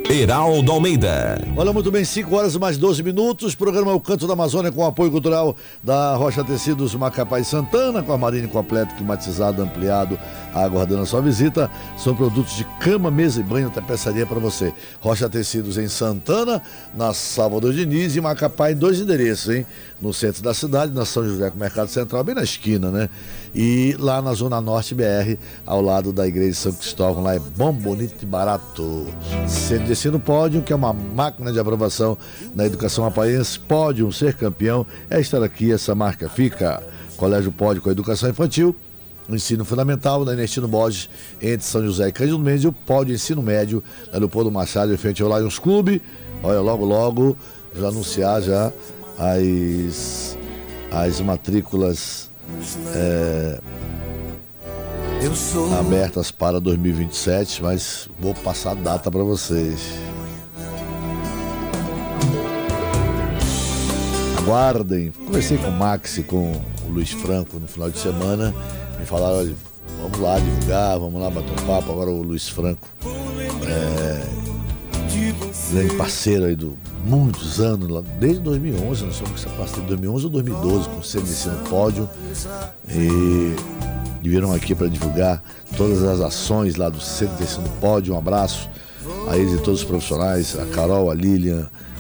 Heraldo Almeida. Olha, muito bem, 5 horas mais 12 minutos. Programa O Canto da Amazônia com apoio cultural da Rocha Tecidos Macapá e Santana, com armarinho completo, climatizado, ampliado, aguardando a sua visita. São produtos de cama, mesa e banho, tapeçaria para você. Rocha Tecidos em Santana, na Salvador Diniz, e Macapá, em 2 endereços, hein? No centro da cidade, na São José com o Mercado Central, bem na esquina, né? E lá na Zona Norte BR, ao lado da Igreja de São Cristóvão, lá é bom, bonito e barato. Centro de Ensino Pódio, que é uma máquina de aprovação na educação apaense. Pódio, ser campeão, é estar aqui, essa marca fica. Colégio Pódio com a educação infantil, o ensino fundamental, da Ernestino Borges, entre São José e Cândido Mendes, e o Pódio Ensino Médio, na Leopoldo Machado, em frente ao Lions Clube. Olha, logo, já anunciar já as matrículas abertas para 2027, mas vou passar a data para vocês. Aguardem. Conversei com o Max e com o Luiz Franco no final de semana, me falaram, olha, vamos lá divulgar, vamos lá bater um papo. Agora o Luiz Franco grande parceiro aí do muitos anos, lá, desde 2011, nós somos parceiro de 2011 ou 2012, com o Centro de Ensino Pódio, e vieram aqui para divulgar todas as ações lá do Centro de Ensino Pódio. Um abraço a eles e todos os profissionais, a Carol, a Lilian,